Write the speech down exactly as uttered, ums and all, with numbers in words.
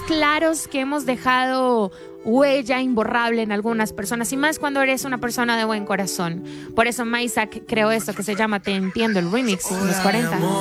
claros que hemos dejado huella imborrable en algunas personas, y más cuando eres una persona de buen corazón. Por eso Maisak creó esto que se llama Te Entiendo, el remix de los cuarenta.